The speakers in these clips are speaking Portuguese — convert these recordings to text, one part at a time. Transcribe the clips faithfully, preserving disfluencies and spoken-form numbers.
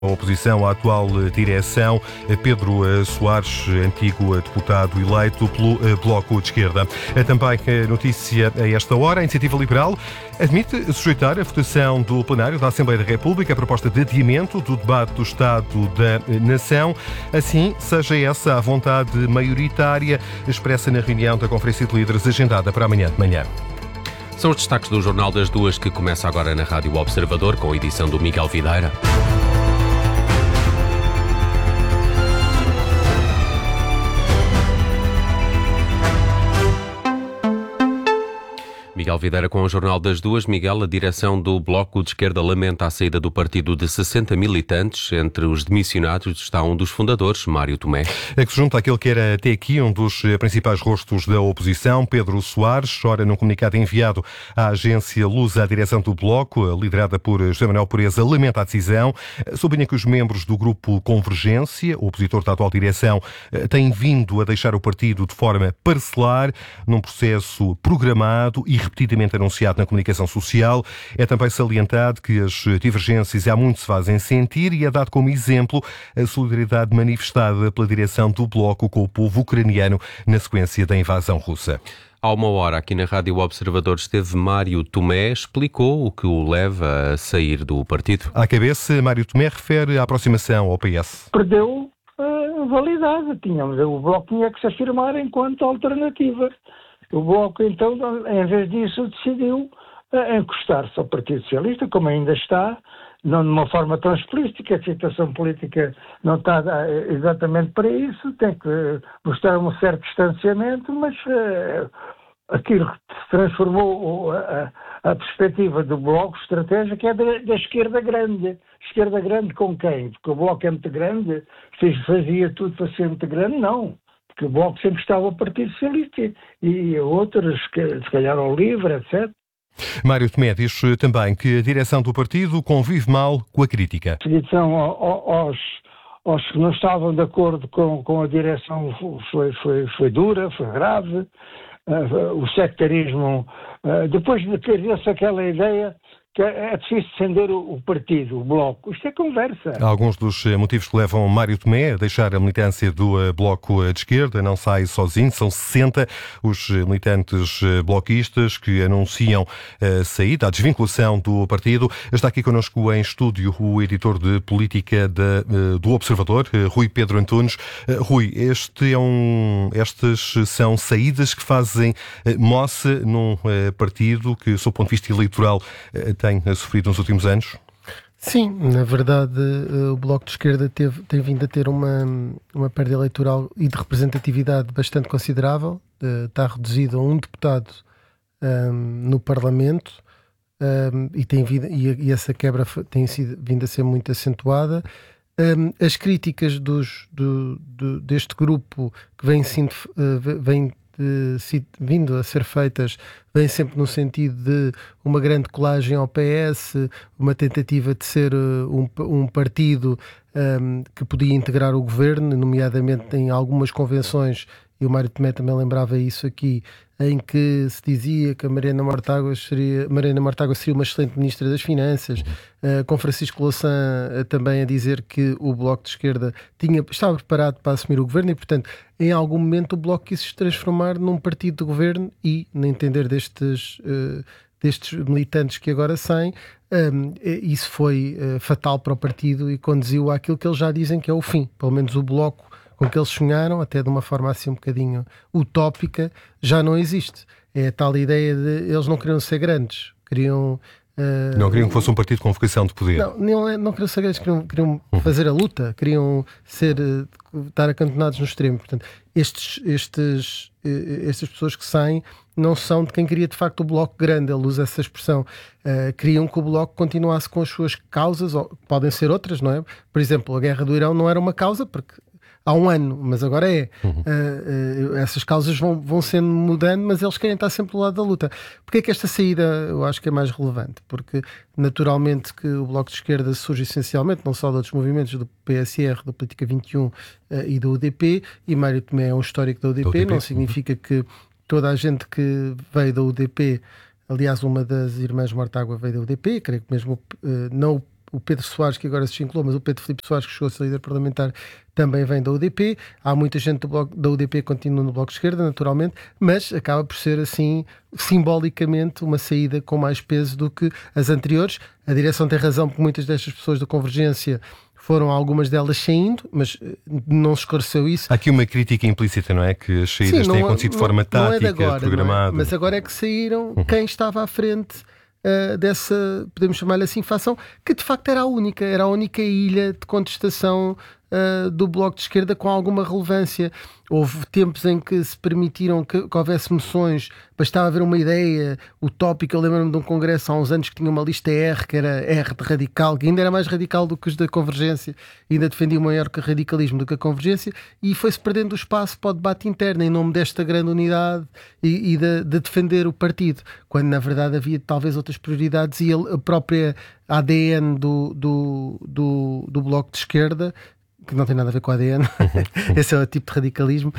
A oposição à atual direção, Pedro Soares, antigo deputado eleito pelo Bloco de Esquerda. Também notícia a esta hora, a Iniciativa Liberal admite sujeitar a votação do plenário da Assembleia da República a proposta de adiamento do debate do Estado da Nação. Assim, seja essa a vontade maioritária expressa na reunião da Conferência de Líderes agendada para amanhã de manhã. São os destaques do Jornal das Duas, que começa agora na Rádio Observador, com a edição do Miguel Videira. Miguel Videira com o Jornal das Duas. Miguel, a direção do Bloco de Esquerda lamenta a saída do partido de sessenta militantes. Entre os demissionados está um dos fundadores, Mário Tomé. É que se junta àquele que era até aqui um dos principais rostos da oposição, Pedro Soares. Ora, num comunicado enviado à agência Lusa, a direção do Bloco, liderada por José Manuel Pureza, lamenta a decisão. Sublinha que os membros do grupo Convergência, o opositor da atual direção, têm vindo a deixar o partido de forma parcelar, num processo programado e repetidamente anunciado na comunicação social. É também salientado que as divergências há muito se fazem sentir e é dado como exemplo a solidariedade manifestada pela direção do Bloco com o povo ucraniano na sequência da invasão russa. Há uma hora, aqui na Rádio Observador, esteve Mário Tomé, explicou o que o leva a sair do partido. À cabeça, Mário Tomé refere a aproximação ao P S. Perdeu a validade. Tínhamos, o Bloco tinha que se afirmar enquanto alternativa. O Bloco, então, em vez disso, decidiu uh, encostar-se ao Partido Socialista, como ainda está, não de uma forma tão explícita, a situação política não está uh, exatamente para isso, tem que uh, mostrar um certo distanciamento, mas uh, aquilo se transformou, uh, a, a perspectiva do Bloco estratégico é da, da esquerda grande. Esquerda grande com quem? Porque o Bloco é muito grande, fazia tudo para ser muito grande? Não. Porque o Bloco sempre estava ao Partido Socialista e outros, se calhar ao Livre, etcétera. Mário Tomé diz também que a direção do partido convive mal com a crítica. A seguição aos, aos que não estavam de acordo com, com a direção foi, foi, foi dura, foi grave. Uh, o sectarismo, uh, depois de ter-se aquela ideia que é preciso defender o partido, o Bloco. Isto é conversa. Alguns dos motivos que levam Mário Tomé a deixar a militância do Bloco de Esquerda. Não sai sozinho, são sessenta os militantes bloquistas que anunciam a saída, a desvinculação do partido. Está aqui connosco em estúdio o editor de política de, do Observador, Rui Pedro Antunes. Rui, este é um, estas são saídas que fazem moça num partido que, sob o ponto de vista eleitoral, tem sofrido nos últimos anos? Sim, na verdade o Bloco de Esquerda teve, tem vindo a ter uma, uma perda eleitoral e de representatividade bastante considerável. Está reduzido a um deputado um, no Parlamento um, e, tem vindo, e, e essa quebra tem sido, vindo a ser muito acentuada. Um, as críticas dos, do, do, deste grupo que vem, sindo, uh, vem De, se, vindo a ser feitas, vem sempre no sentido de uma grande colagem ao P S, uma tentativa de ser uh, um, um partido um, que podia integrar o governo, nomeadamente em algumas convenções, e o Mário Tomé também lembrava isso aqui, em que se dizia que a Mariana Mortágua seria, Mariana Mortágua seria uma excelente Ministra das Finanças, uh, com Francisco Louçã uh, também a dizer que o Bloco de Esquerda tinha, estava preparado para assumir o governo e, portanto, em algum momento o Bloco quis se transformar num partido de governo e, no entender destes, uh, destes militantes que agora saem, um, isso foi uh, fatal para o partido e conduziu àquilo que eles já dizem que é o fim, pelo menos o Bloco com que eles sonharam, até de uma forma assim um bocadinho utópica, já não existe. É a tal ideia de eles não queriam ser grandes, queriam... Uh, não queriam que fosse um partido com vocação de poder. Não, não, não queriam ser grandes, queriam, queriam uhum. fazer a luta, queriam ser, uh, estar acantonados no extremo. Portanto, estes, estes, uh, estas pessoas que saem não são de quem queria de facto o Bloco grande, ele usa essa expressão. Uh, queriam que o Bloco continuasse com as suas causas, ou podem ser outras, não é? Por exemplo, a guerra do Irão não era uma causa, porque há um ano, mas agora é. Uhum. Uh, uh, essas causas vão, vão sendo mudando, mas eles querem estar sempre do lado da luta. Porquê é que esta saída eu acho que é mais relevante? Porque naturalmente que o Bloco de Esquerda surge essencialmente, não só de outros movimentos, do P S R, da Política vinte e um uh, e da U D P, e Mário Tomé é um histórico da U D P, U D P. Não significa que toda a gente que veio da U D P, aliás uma das irmãs Mortágua veio da U D P, creio que mesmo uh, não o Pedro Soares, que agora se desvinculou, mas o Pedro Filipe Soares, que chegou a ser líder parlamentar, também vem da U D P. Há muita gente do bloco, da U D P que continua no Bloco de Esquerda, naturalmente, mas acaba por ser assim, simbolicamente, uma saída com mais peso do que as anteriores. A direção tem razão, porque muitas destas pessoas da Convergência foram algumas delas saindo, mas não se esclareceu isso. Há aqui uma crítica implícita, não é? Que as saídas Sim, têm acontecido de forma tática, é de agora, programada. É? Mas agora é que saíram uhum. quem estava à frente uh, dessa, podemos chamar-lhe assim, facção, que de facto era a única, era a única ilha de contestação uh, do Bloco de Esquerda com alguma relevância. Houve tempos em que se permitiram que, que houvesse moções, bastava haver uma ideia utópica. Eu lembro-me de um congresso há uns anos que tinha uma lista R, que era R de radical, que ainda era mais radical do que os da Convergência, ainda defendia o maior radicalismo do que a Convergência, e foi-se perdendo o espaço para o debate interno em nome desta grande unidade e, e de, de defender o partido, quando na verdade havia talvez outras prioridades, e a própria A D N do, do, do, do Bloco de Esquerda, que não tem nada a ver com a A D N, esse é o tipo de radicalismo,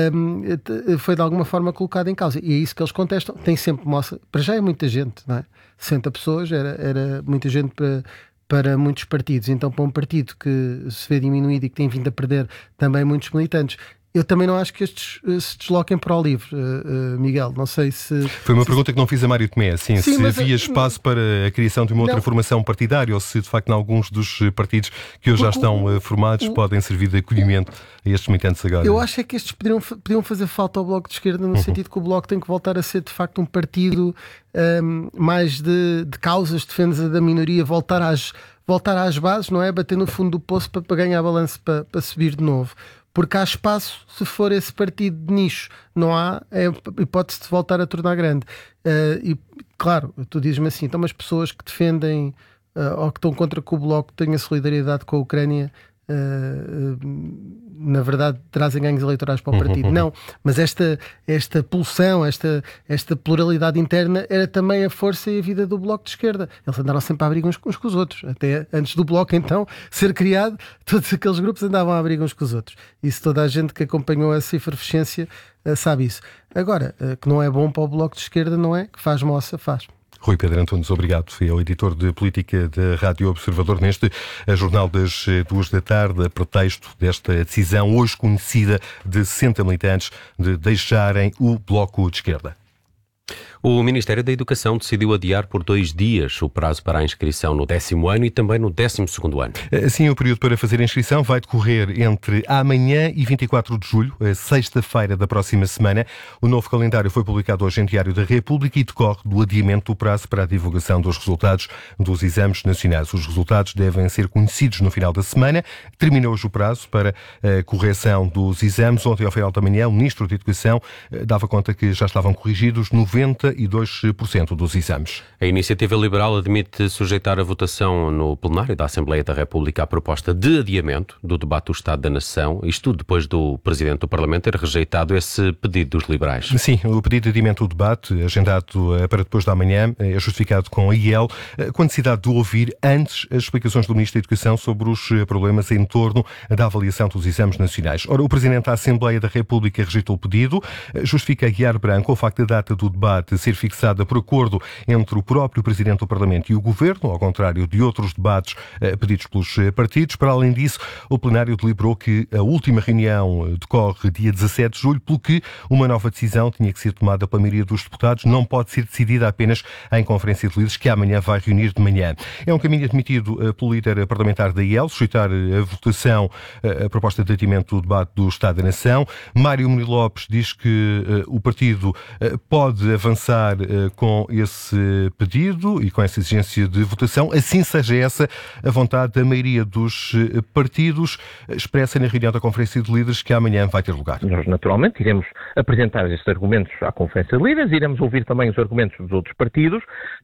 um, foi de alguma forma colocado em causa. E é isso que eles contestam. Tem sempre moça. Para já é muita gente, não é? sessenta pessoas era, era muita gente para, para muitos partidos. Então, para um partido que se vê diminuído e que tem vindo a perder também muitos militantes. Eu também não acho que estes uh, se desloquem para o livre, uh, uh, Miguel. Não sei se... Foi uma se... pergunta que não fiz a Mário Tomé. Sim, Sim, se mas, havia espaço para a criação de uma outra não. formação partidária, ou se de facto em alguns dos partidos que hoje já estão uh, formados o... podem servir de acolhimento a estes militantes agora. Eu acho é que estes poderiam, poderiam fazer falta ao Bloco de Esquerda, no uhum. sentido que o Bloco tem que voltar a ser de facto um partido um, mais de, de causas, defesa da minoria, voltar às, voltar às bases, não é? Bater no fundo do poço para, para ganhar balanço, para, para subir de novo. Porque há espaço, se for esse partido de nicho, não há é hipótese de voltar a tornar grande. Uh, e, claro, tu dizes-me assim, então as pessoas que defendem uh, ou que estão contra que o Bloco tenha solidariedade com a Ucrânia, uh, uh, na verdade trazem ganhos eleitorais para o partido. Uhum. Não, mas esta, esta pulsão, esta, esta pluralidade interna era também a força e a vida do Bloco de Esquerda. Eles andaram sempre a abrir uns, uns com os outros. Até antes do Bloco, então, ser criado, todos aqueles grupos andavam a abrir uns com os outros. Isso toda a gente que acompanhou essa efervescência uh, sabe isso. Agora, uh, que não é bom para o Bloco de Esquerda, não é? Que faz moça, faz. Rui Pedro Antunes, obrigado. É o editor de política da Rádio Observador neste Jornal das Duas da Tarde, a pretexto desta decisão hoje conhecida de sessenta militantes de deixarem o Bloco de Esquerda. O Ministério da Educação decidiu adiar por dois dias o prazo para a inscrição no décimo ano e também no décimo segundo ano. Assim, o período para fazer a inscrição vai decorrer entre amanhã e vinte e quatro de julho, a sexta-feira da próxima semana. O novo calendário foi publicado hoje em Diário da República e decorre do adiamento do prazo para a divulgação dos resultados dos exames nacionais. Os resultados devem ser conhecidos no final da semana. Terminou hoje o prazo para a correção dos exames. Ontem, ao final da manhã, o Ministro da Educação dava conta que já estavam corrigidos noventa e dois por cento dos exames. A Iniciativa Liberal admite sujeitar a votação no plenário da Assembleia da República à proposta de adiamento do debate do Estado da Nação, isto depois do Presidente do Parlamento ter rejeitado esse pedido dos liberais. Sim, o pedido de adiamento do debate, agendado para depois da manhã, é justificado com a I E L, com a necessidade de ouvir antes as explicações do Ministro da Educação sobre os problemas em torno da avaliação dos exames nacionais. Ora, o Presidente da Assembleia da República rejeitou o pedido, justifica a guiar branco o facto da data do debate ser fixada por acordo entre o próprio Presidente do Parlamento e o Governo, ao contrário de outros debates eh, pedidos pelos partidos. Para além disso, o plenário deliberou que a última reunião decorre dia dezassete de julho, pelo que uma nova decisão tinha que ser tomada pela maioria dos deputados, não pode ser decidida apenas em Conferência de Líderes, que amanhã vai reunir de manhã. É um caminho admitido eh, pelo líder parlamentar da I E L, sujeitar a votação eh, a proposta de adiamento do debate do Estado da Nação. Mário Muniz Lopes diz que eh, o partido eh, pode avançar com esse pedido e com essa exigência de votação, assim seja essa a vontade da maioria dos partidos expressa na reunião da Conferência de Líderes que amanhã vai ter lugar. Nós, naturalmente, iremos apresentar esses argumentos à Conferência de Líderes, iremos ouvir também os argumentos dos outros partidos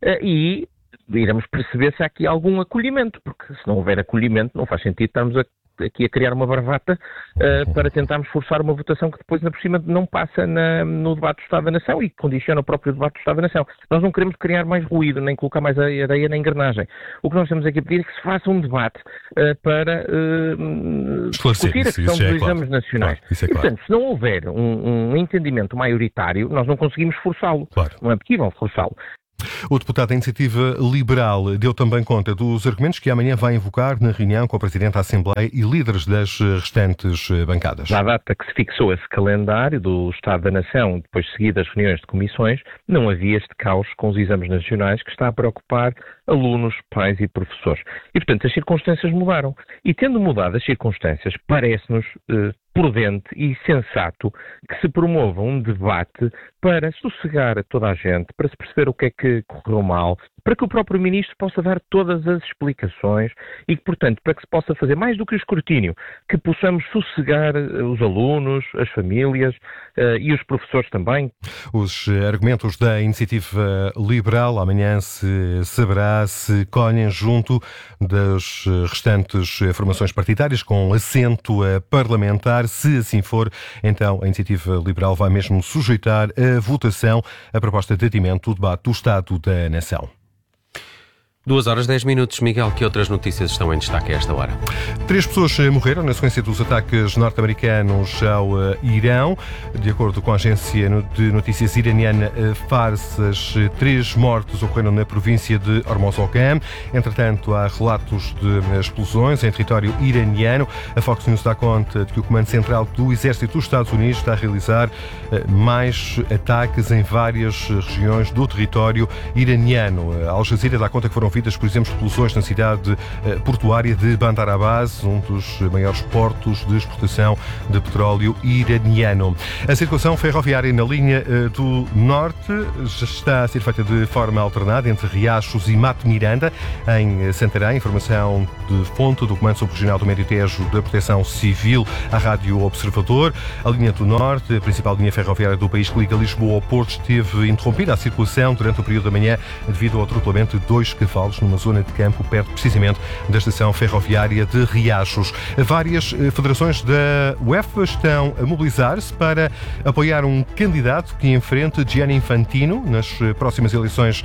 e iremos perceber se há aqui algum acolhimento, porque se não houver acolhimento não faz sentido estarmos a aqui a criar uma bravata uh, para tentarmos forçar uma votação que depois, na por cima, não passa na, no debate do Estado da Nação e que condiciona o próprio debate do Estado da Nação. Nós não queremos criar mais ruído, nem colocar mais areia na engrenagem. O que nós estamos aqui a pedir é que se faça um debate uh, para uh, discutir a questão dos é exames claro. nacionais. Claro, é claro. E, portanto, se não houver um, um entendimento maioritário, nós não conseguimos forçá-lo. Claro. Não é possível forçá-lo. O deputado da Iniciativa Liberal deu também conta dos argumentos que amanhã vai invocar na reunião com o Presidente da Assembleia e líderes das restantes bancadas. Na data que se fixou esse calendário do Estado da Nação, depois de seguidas reuniões de comissões, não havia este caos com os exames nacionais que está a preocupar alunos, pais e professores. E, portanto, as circunstâncias mudaram. E, tendo mudado as circunstâncias, parece-nos eh, prudente e sensato que se promova um debate para sossegar a toda a gente, para se perceber o que é que correu mal, para que o próprio Ministro possa dar todas as explicações e, portanto, para que se possa fazer mais do que o escrutínio, que possamos sossegar os alunos, as famílias uh, e os professores também. Os argumentos da Iniciativa Liberal amanhã se saberá se colhem junto das restantes formações partidárias com assento parlamentar. Se assim for, então a Iniciativa Liberal vai mesmo sujeitar a votação a proposta de adiamento do debate do Estado da Nação. Duas horas, dez minutos. Miguel, que outras notícias estão em destaque a esta hora? Três pessoas morreram na sequência dos ataques norte-americanos ao Irão. De acordo com a agência de notícias iraniana Fars, as três mortes ocorreram na província de Hormozgan. Entretanto, há relatos de explosões em território iraniano. A Fox News dá conta de que o Comando Central do Exército dos Estados Unidos está a realizar mais ataques em várias regiões do território iraniano. A Al Jazeera dá conta que foram ouvidas, por exemplo, explosões na cidade eh, portuária de Bandar Abbas, um dos maiores portos de exportação de petróleo iraniano. A circulação ferroviária na linha eh, do Norte já está a ser feita de forma alternada entre Riachos e Mato Miranda, em Santarém. Informação de fonte do Comando Subregional do Médio Tejo da Proteção Civil à Rádio Observador. A linha do Norte, a principal linha ferroviária do país que liga Lisboa ao Porto, esteve interrompida a circulação durante o período da manhã devido ao atropelamento de dois cavalos numa zona de campo perto precisamente da estação ferroviária de Riachos. Várias federações da UEFA estão a mobilizar-se para apoiar um candidato que enfrente Gianni Infantino nas próximas eleições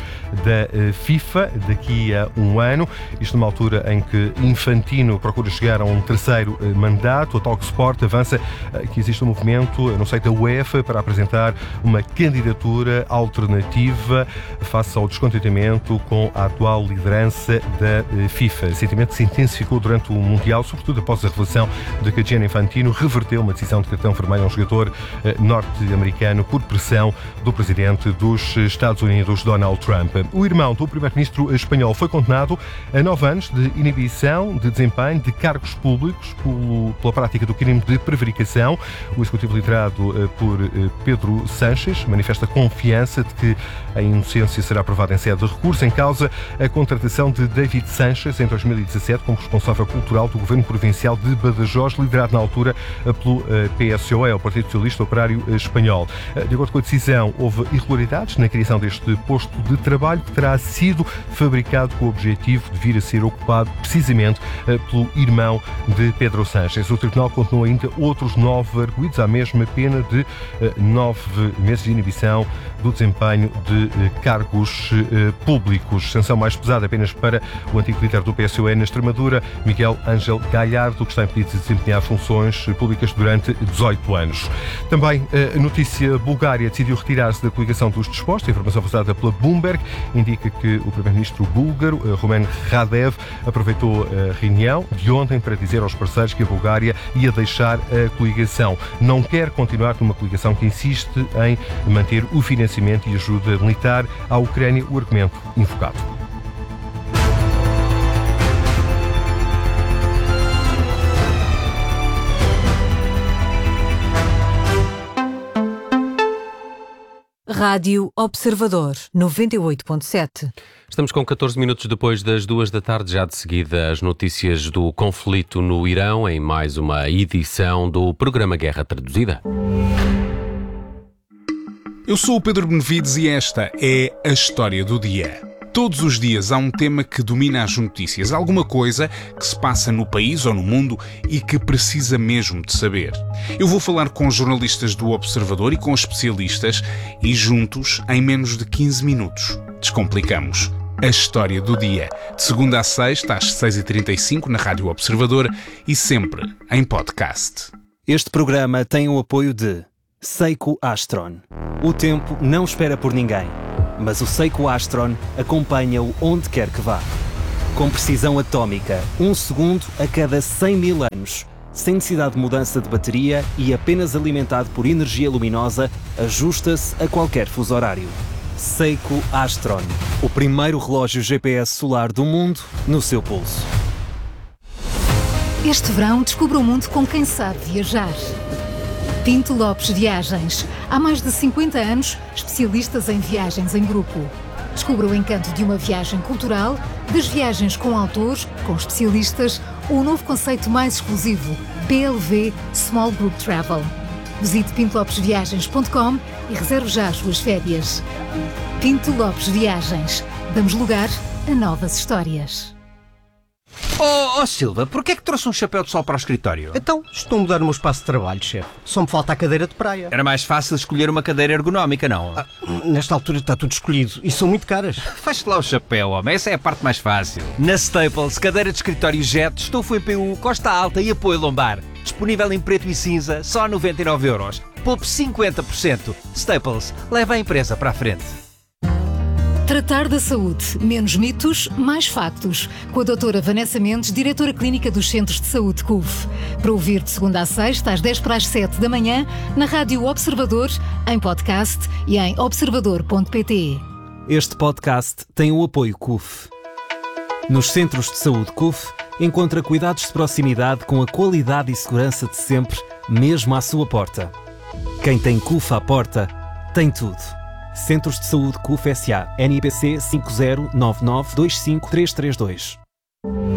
da FIFA daqui a um ano. Isto numa altura em que Infantino procura chegar a um terceiro mandato. A Talksport avança que existe um movimento no site da UEFA para apresentar uma candidatura alternativa face ao descontentamento com a atual liderança da FIFA. O sentimento se intensificou durante o Mundial, sobretudo após a revelação de que Gianni Infantino reverteu uma decisão de cartão vermelho a um jogador norte-americano por pressão do presidente dos Estados Unidos, Donald Trump. O irmão do primeiro-ministro espanhol foi condenado a nove anos de inibição de desempenho de cargos públicos pela prática do crime de prevaricação. O executivo liderado por Pedro Sánchez manifesta confiança de que a inocência será provada em sede de recurso. Em causa a contratação de David Sánchez em dois mil e dezassete como responsável cultural do governo provincial de Badajoz, liderado na altura pelo P S O E, o Partido Socialista Operário Espanhol. De acordo com a decisão, houve irregularidades na criação deste posto de trabalho que terá sido fabricado com o objetivo de vir a ser ocupado precisamente pelo irmão de Pedro Sánchez. O Tribunal condenou ainda outros nove arguidos à mesma pena de nove meses de inibição do desempenho de cargos públicos. Sanção mais pesada apenas para o antigo líder do P S O E na Extremadura, Miguel Ángel Gallardo, que está impedido de desempenhar funções públicas durante dezoito anos. Também a notícia: Bulgária decidiu retirar-se da coligação dos dispostos. A informação vazada pela Bloomberg indica que o primeiro-ministro búlgaro, Rumen Radev, aproveitou a reunião de ontem para dizer aos parceiros que a Bulgária ia deixar a coligação. Não quer continuar numa coligação que insiste em manter o financiamento e ajuda militar à Ucrânia, o argumento invocado. Rádio Observador, noventa e oito ponto sete. Estamos com catorze minutos depois das duas da tarde, já de seguida as notícias do conflito no Irão, em mais uma edição do programa Guerra Traduzida. Eu sou o Pedro Benevides e esta é a história do dia. Todos os dias há um tema que domina as notícias, alguma coisa que se passa no país ou no mundo e que precisa mesmo de saber. Eu vou falar com jornalistas do Observador e com especialistas e juntos, em menos de quinze minutos, descomplicamos a história do dia. De segunda a sexta, às seis e trinta e cinco, na Rádio Observador e sempre em podcast. Este programa tem o apoio de Seiko Astron. O tempo não espera por ninguém. mas o Seiko Astron acompanha-o onde quer que vá. Com precisão atómica, um segundo a cada cem mil anos. Sem necessidade de mudança de bateria e apenas alimentado por energia luminosa, ajusta-se a qualquer fuso horário. Seiko Astron, o primeiro relógio G P S solar do mundo no seu pulso. Este verão, descubra o mundo com quem sabe viajar. Pinto Lopes Viagens. Há mais de cinquenta anos, especialistas em viagens em grupo. Descubra o encanto de uma viagem cultural, das viagens com autores, com especialistas, ou o novo conceito mais exclusivo, P L V Small Group Travel. Visite pinto lopes viagens ponto com e reserve já as suas férias. Pinto Lopes Viagens. Damos lugar a novas histórias. Oh, oh Silva, porquê é que trouxe um chapéu de sol para o escritório? Então, estou a mudar o meu espaço de trabalho, chefe. Só me falta a cadeira de praia. Era mais fácil escolher uma cadeira ergonómica, não? Ah, nesta altura está tudo escolhido e são muito caras. Faz-te lá o chapéu, homem. Essa é a parte mais fácil. Na Staples, cadeira de escritório Jet, estofo em P U, costa alta e apoio lombar. Disponível em preto e cinza, só noventa e nove euros. Poupe cinquenta por cento. Staples, leva a empresa para a frente. Tratar da saúde. Menos mitos, mais factos. Com a doutora Vanessa Mendes, diretora clínica dos Centros de Saúde C U F. Para ouvir de segunda a sexta, às dez para as sete da manhã, na Rádio Observador, em podcast e em observador ponto pt. Este podcast tem o apoio C U F. Nos Centros de Saúde C U F, encontra cuidados de proximidade com a qualidade e segurança de sempre, mesmo à sua porta. Quem tem C U F à porta, tem tudo. Centros de Saúde C U F S A, N I P C cinco zero nove nove dois cinco três três dois.